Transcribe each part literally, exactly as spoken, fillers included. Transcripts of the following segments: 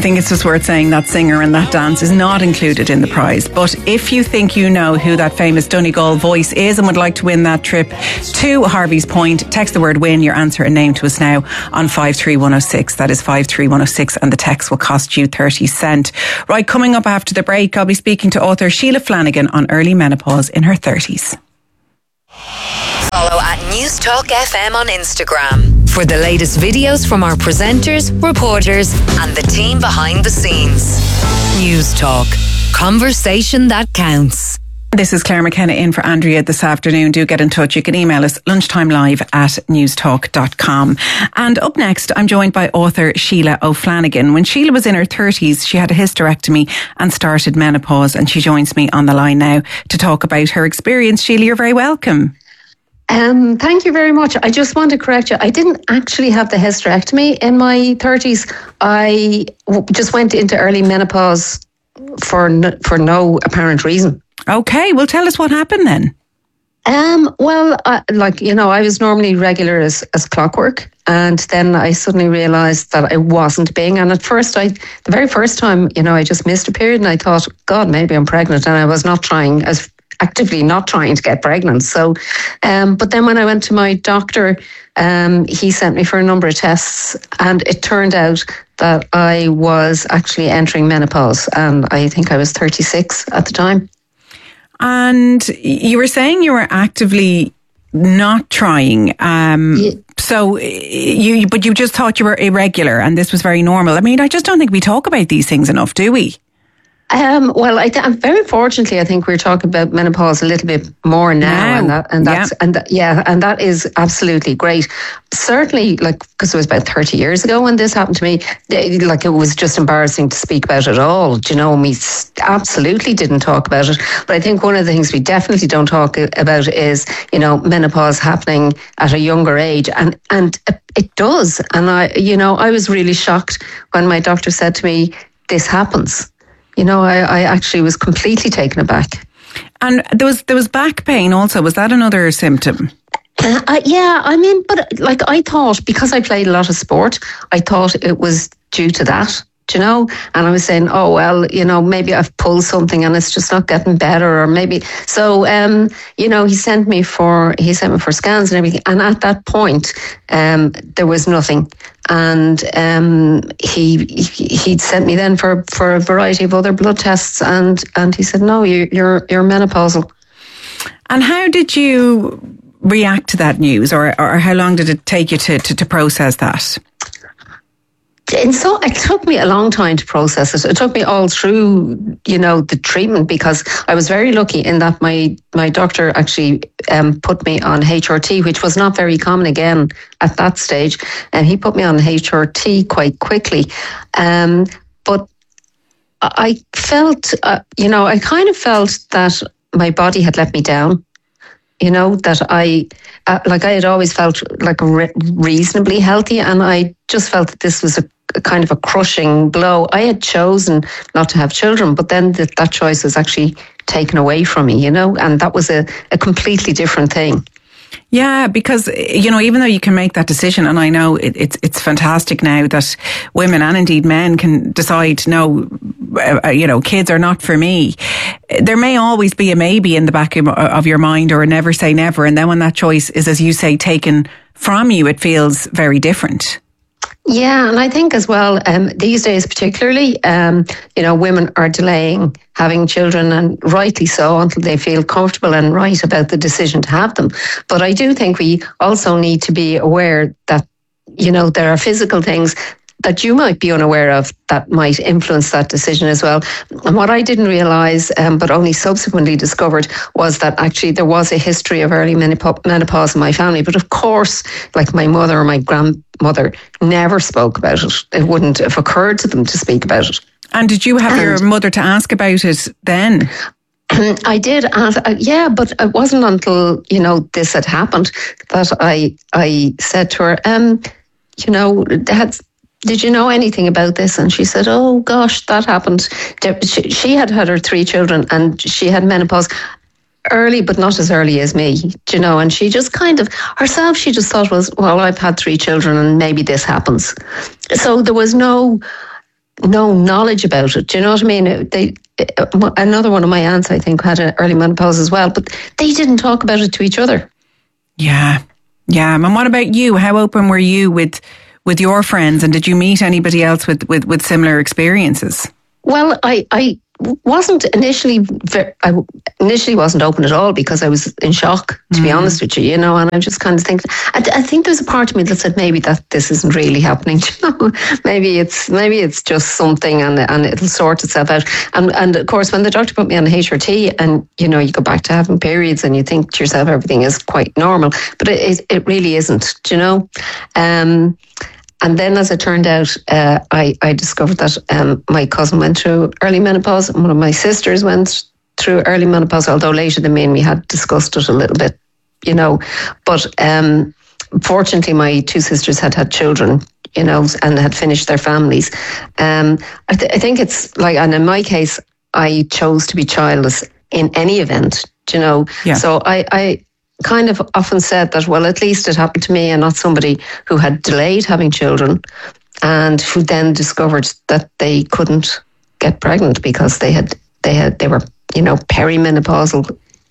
think it's just worth saying that singer and that dance is not included in the prize. But if you think you know who that famous Donegal voice is and would like to win that trip to Harvey's Point, text the word win, your answer and name to us now on five three one oh six. That is five three one oh six, and the text will cost you thirty cent. Right, coming up after the break, I'll be speaking to author Sheila Flanagan on early menopause in her thirties. Follow at Newstalk F M on Instagram for the latest videos from our presenters, reporters and the team behind the scenes. Newstalk. Conversation that counts. This is Claire McKenna in for Andrea this afternoon. Do get in touch. You can email us lunchtimelive at newstalk dot com. And up next, I'm joined by author Sheila O'Flanagan. When Sheila was in her thirties, she had a hysterectomy and started menopause, and she joins me on the line now to talk about her experience. Sheila, you're very welcome. Um, thank you very much. I just want to correct you. I didn't actually have the hysterectomy in my thirties. I w- just went into early menopause for no, for no apparent reason. Okay, well, tell us what happened then. Um, well, uh, like, you know, I was normally regular as, as clockwork. And then I suddenly realised that I wasn't being. And at first, I, the very first time, you know, I just missed a period and I thought, God, maybe I'm pregnant. And I was not trying as actively not trying to get pregnant. So, um, but then when I went to my doctor, um, he sent me for a number of tests, and it turned out that I was actually entering menopause, and I think I was thirty-six at the time. And you were saying you were actively not trying. Um, yeah. So you, but you just thought you were irregular, and this was very normal. I mean, I just don't think we talk about these things enough, do we? Um, well, I th- very fortunately, I think we're talking about menopause a little bit more now, now. and that, and that's, yeah. and that, yeah, and that is absolutely great. Certainly, like, because it was about thirty years ago when this happened to me, like, it was just embarrassing to speak about it at all. Do you know, we absolutely didn't talk about it. But I think one of the things we definitely don't talk about is, you know, menopause happening at a younger age, and and it does. And I, you know, I was really shocked when my doctor said to me, "This happens." You know, I, I actually was completely taken aback. And there was there was back pain also. Was that another symptom? Uh, I, yeah, I mean, but like I thought, because I played a lot of sport, I thought it was due to that, you know? And I was saying, oh, well, you know, maybe I've pulled something and it's just not getting better, or maybe. So, um, you know, he sent me for, he sent me for scans and everything. And at that point, um, there was nothing. And um, he he'd sent me then for, for a variety of other blood tests, and, and he said, no, you, you're you're menopausal. And how did you react to that news, or or how long did it take you to, to, to process that? And so it took me a long time to process it. It took me all through, you know, the treatment, because I was very lucky in that my, my doctor actually um, put me on H R T, which was not very common again at that stage. And he put me on H R T quite quickly. Um, but I felt, uh, you know, I kind of felt that my body had let me down. You know, that I, uh, like I had always felt like re- reasonably healthy, and I just felt that this was a, a kind of a crushing blow. I had chosen not to have children, but then th- that choice was actually taken away from me, you know, and that was a, a completely different thing. Yeah, because, you know, even though you can make that decision, and I know it, it's it's fantastic now that women and indeed men can decide, no, uh, you know, kids are not for me. There may always be a maybe in the back of, of your mind, or a never say never. And then when that choice is, as you say, taken from you, it feels very different. Yeah, and I think as well, um, these days particularly, um, you know, women are delaying having children, and rightly so, until they feel comfortable and right about the decision to have them. But I do think we also need to be aware that, you know, there are physical things that you might be unaware of that might influence that decision as well. And what I didn't realise, um, but only subsequently discovered, was that actually there was a history of early menopause in my family. But of course, like my mother or my grandmother never spoke about it. It wouldn't have occurred to them to speak about it. And did you have and your mother to ask about it then? I did ask, uh, yeah, but it wasn't until, you know, this had happened that I I said to her, um, you know, that's, did you know anything about this? And she said, oh gosh, that happened. She, she had had her three children, and she had menopause early, but not as early as me, you know, and she just kind of, herself, she just thought was, well, I've had three children and maybe this happens. So there was no, no knowledge about it. Do you know what I mean? They, another one of my aunts, I think, had an early menopause as well, but they didn't talk about it to each other. Yeah, yeah. And what about you? How open were you with with your friends, and did you meet anybody else with with, with similar experiences? Well, I, I wasn't initially, I initially wasn't open at all because I was in shock, to mm. be honest with you, you know, and I just kind of think, I, I think there's a part of me that said maybe that this isn't really happening, you know, maybe it's, maybe it's just something and and it'll sort itself out. And, and of course, when the doctor put me on H R T and, you know, you go back to having periods and you think to yourself everything is quite normal, but it, it really isn't, do you know? Um, And then, as it turned out, uh, I, I discovered that um, my cousin went through early menopause, and one of my sisters went through early menopause, although later than me, and we had discussed it a little bit, you know. But um, fortunately, my two sisters had had children, you know, and had finished their families. Um, I, th- I think it's like, and in my case, I chose to be childless in any event, you know. Yeah. So I. I kind of often said that, well, at least it happened to me and not somebody who had delayed having children and who then discovered that they couldn't get pregnant because they had they had they were, you know, perimenopausal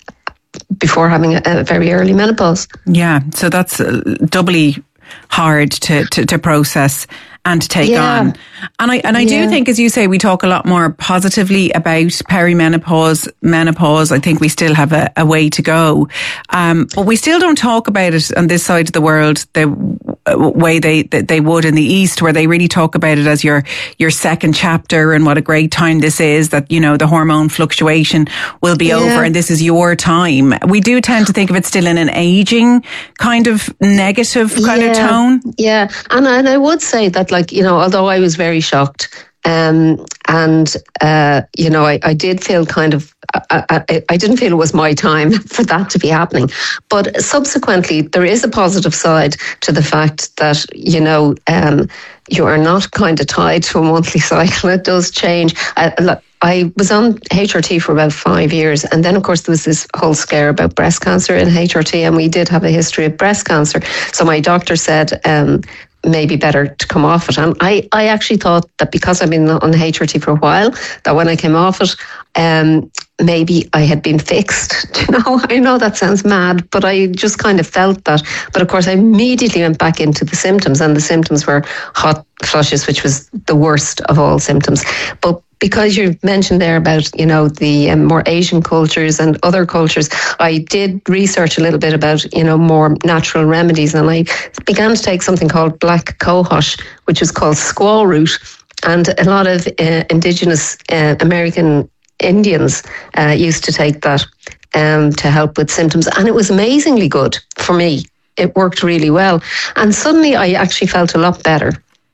before having a, a very early menopause. Yeah, so that's doubly hard to, to, to process and to take yeah. on. And I and I yeah. do think, as you say, we talk a lot more positively about perimenopause, menopause. I think we still have a, a way to go. Um, but we still don't talk about it on this side of the world the way they they would in the East, where they really talk about it as your your second chapter and what a great time this is, that, you know, the hormone fluctuation will be yeah. over and this is your time. We do tend to think of it still in an aging kind of negative kind yeah. of tone. Yeah, and, and I would say that, like, you know, although I was very shocked, um, and, uh, you know, I, I did feel kind of, I, I, I didn't feel it was my time for that to be happening. But subsequently, there is a positive side to the fact that, you know, um, you are not kind of tied to a monthly cycle. It does change. I, I was on H R T for about five years. And then, of course, there was this whole scare about breast cancer in H R T. And we did have a history of breast cancer. So my doctor said, um, maybe better to come off it. And I, I actually thought that because I've been on H R T for a while, that when I came off it, um, maybe I had been fixed. You know, I know that sounds mad, but I just kind of felt that. But of course, I immediately went back into the symptoms, and the symptoms were hot flushes, which was the worst of all symptoms. But because you mentioned there about, you know, the um, more Asian cultures and other cultures, I did research a little bit about, you know, more natural remedies, and I began to take something called black cohosh, which is called squaw root, and a lot of uh, indigenous uh, American Indians uh, used to take that um, to help with symptoms, and it was amazingly good for me. It worked really well, and suddenly I actually felt a lot better.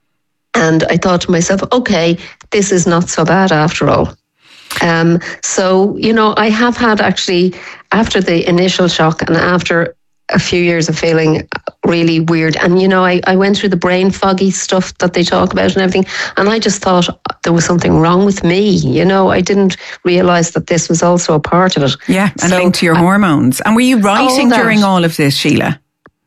And I thought to myself, okay, this is not so bad after all. Um, so, you know, I have had actually, after the initial shock and after a few years of feeling really weird, and, you know, I, I went through the brain foggy stuff that they talk about and everything, and I just thought there was something wrong with me. You know, I didn't realise that this was also a part of it. Yeah, and so, linked to your I, hormones. And were you writing all during all of this, Sheila?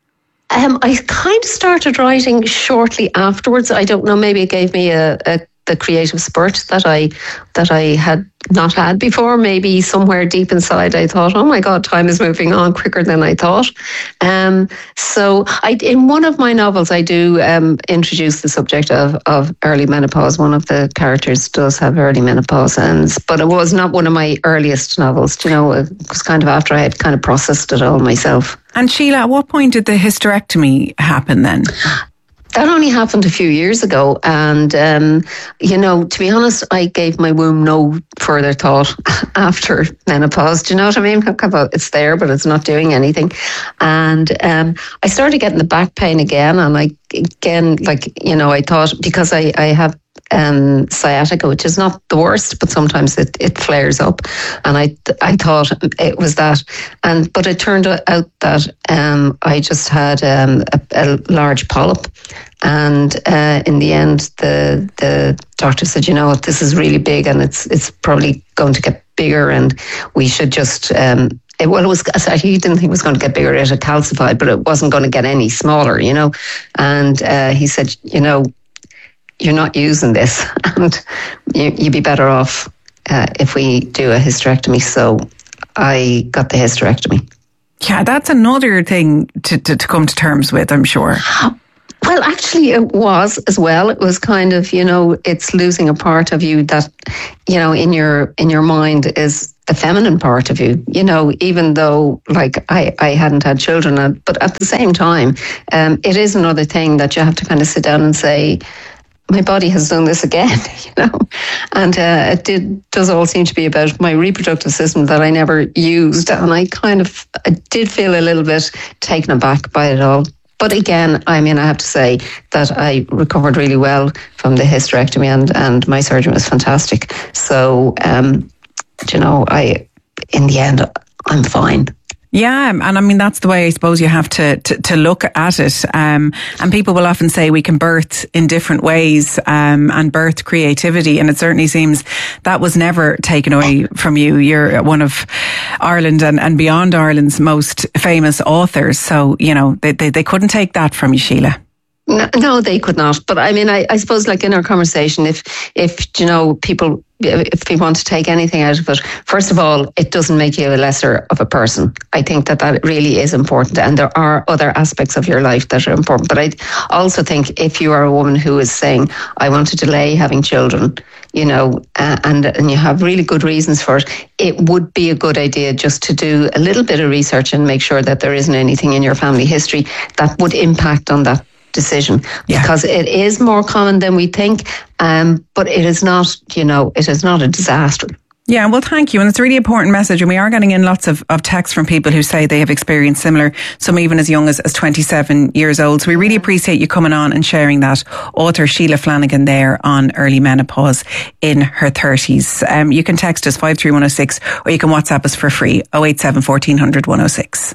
Um, I kind of started writing shortly afterwards. I don't know, maybe it gave me a, a the creative spurt that I that I had not had before. Maybe somewhere deep inside I thought, oh my God, time is moving on quicker than I thought. Um, so I, in one of my novels, I do um, introduce the subject of, of early menopause. One of the characters does have early menopause, and but it was not one of my earliest novels. You know, it was kind of after I had kind of processed it all myself. And Sheila, at what point did the hysterectomy happen then? That only happened a few years ago. And, um, you know, to be honest, I gave my womb no further thought after menopause. Do you know what I mean? It's there, but it's not doing anything. And um, I started getting the back pain again. And I, again, like, you know, I thought, because I, I have um, sciatica, which is not the worst, but sometimes it, it flares up. And I I thought it was that. And but it turned out that um, I just had um, a, a large polyp. And uh, in the end, the the doctor said, you know what, this is really big, and it's it's probably going to get bigger, and we should just... Um, It, well, it was. He didn't think it was going to get bigger. It had calcified, but it wasn't going to get any smaller, you know. And uh, he said, you know, you're not using this, and you, you'd be better off uh, if we do a hysterectomy. So I got the hysterectomy. Yeah, that's another thing to, to, to come to terms with, I'm sure. Well, actually, it was as well. It was kind of, you know, it's losing a part of you that, you know, in your in your mind is the feminine part of you. You know, even though, like, I, I hadn't had children, but at the same time, um, it is another thing that you have to kind of sit down and say, my body has done this again, you know, and uh, it did does all seem to be about my reproductive system that I never used, and I kind of I did feel a little bit taken aback by it all. But again, I mean, I have to say that I recovered really well from the hysterectomy, and, and my surgeon was fantastic. So, um, you know, I in the end, I'm fine. Yeah, and I mean, that's the way I suppose you have to, to, to look at it. Um, and people will often say we can birth in different ways um, and birth creativity. And it certainly seems that was never taken away from you. You're one of Ireland and, and beyond Ireland's most famous authors. So, you know, they, they, they couldn't take that from you, Sheila. No, no, they could not. But I mean, I, I suppose like in our conversation, if, if, you know, people, if we want to take anything out of it, first of all, it doesn't make you a lesser of a person. I think that that really is important. And there are other aspects of your life that are important. But I also think if you are a woman who is saying, I want to delay having children, you know, uh, and, and you have really good reasons for it, it would be a good idea just to do a little bit of research and make sure that there isn't anything in your family history that would impact on that decision, yeah. because it is more common than we think, um, but it is not, you know, it is not a disaster. Yeah, well, thank you. And it's a really important message. And we are getting in lots of, of texts from people who say they have experienced similar, some even as young as, as twenty-seven years old. So we really appreciate you coming on and sharing that. Author Sheila Flanagan there on early menopause in her thirties. Um, you can text us five three one oh six or you can WhatsApp us for free, oh eight seven, fourteen hundred, one oh six.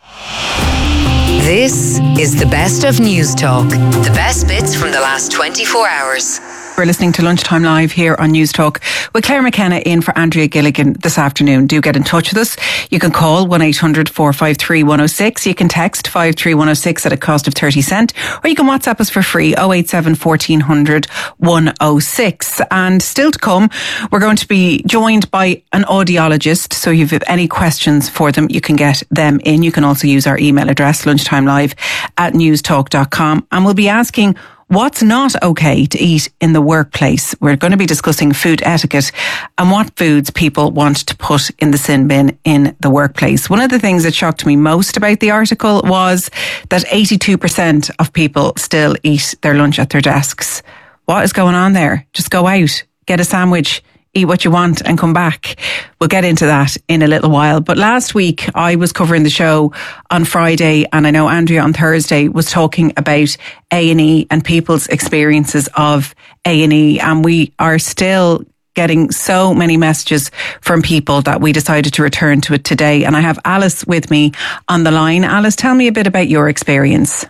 This is the best of News Talk. The best bits from the last twenty-four hours. We're listening to Lunchtime Live here on News Talk with Claire McKenna in for Andrea Gilligan this afternoon. Do get in touch with us. You can call one eight hundred, four five three, one oh six. You can text five three one oh six at a cost of thirty cent, or you can WhatsApp us for free, oh eight seven, fourteen hundred, one oh six. And still to come, we're going to be joined by an audiologist. So if you have any questions for them, you can get them in. You can also use our email address, lunchtimelive at newstalk dot com. And we'll be asking what's not okay to eat in the workplace. We're going to be discussing food etiquette and what foods people want to put in the sin bin in the workplace. One of the things that shocked me most about the article was that eighty-two percent of people still eat their lunch at their desks. What is going on there? Just go out, get a sandwich, eat what you want and come back. We'll get into that in a little while. But last week I was covering the show on Friday, and I know Andrea on Thursday was talking about A and E and people's experiences of A and E, and we are still getting so many messages from people that we decided to return to it today. And I have Alice with me on the line. Alice, tell me a bit about your experience.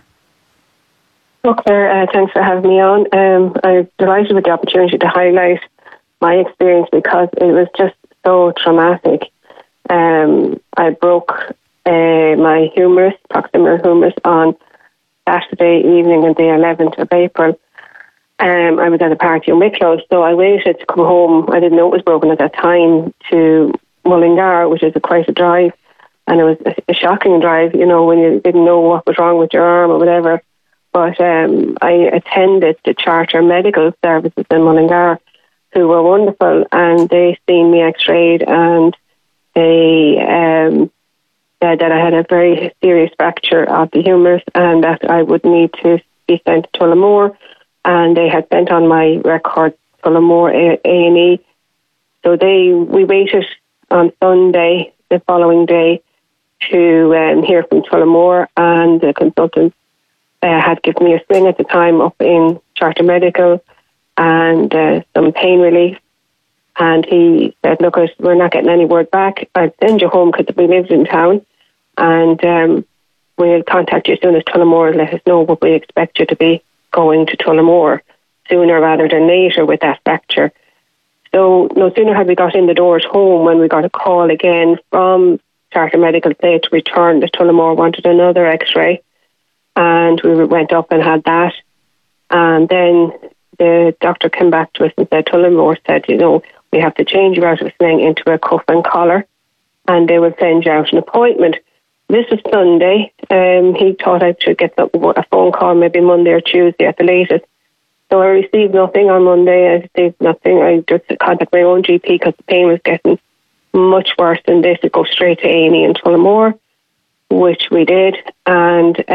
Well, Claire, uh, thanks for having me on. Um, I'm delighted with the opportunity to highlight my experience because it was just so traumatic. Um, I broke uh, my humerus, proximal humerus, on Saturday evening on the eleventh of April. Um, I was at a party in Wicklow, so I waited to come home. I didn't know it was broken at that time, to Mullingar, which is a quite a drive, and it was a, a shocking drive, you know, when you didn't know what was wrong with your arm or whatever. But um, I attended the Charter Medical Services in Mullingar, who were wonderful, and they seen me x-rayed, and they um, said that I had a very serious fracture of the humerus and that I would need to be sent to Tullamore, and they had sent on my record Tullamore A and E. So they we waited on Sunday, the following day, to um, hear from Tullamore, and the consultant uh, had given me a sling at the time up in Charter Medical, and uh, some pain relief. And he said, look, we're not getting any word back. I'll send you home because we lived in town, and um, we'll contact you as soon as Tullamore let us know, but we expect you to be going to Tullamore sooner rather than later with that fracture. So no sooner had we got in the doors home when we got a call again from Charter Medical say to return to Tullamore, wanted another x-ray, and we went up and had that. And then the doctor came back to us and said, Tullamore said, you know, we have to change you out of sling into a cuff and collar, and they will send you out an appointment. This is Sunday. Um, he thought I should get a phone call maybe Monday or Tuesday at the latest. So I received nothing on Monday. I received nothing. I just contacted my own G P because the pain was getting much worse than this. To go straight to A and E in Tullamore, which we did. And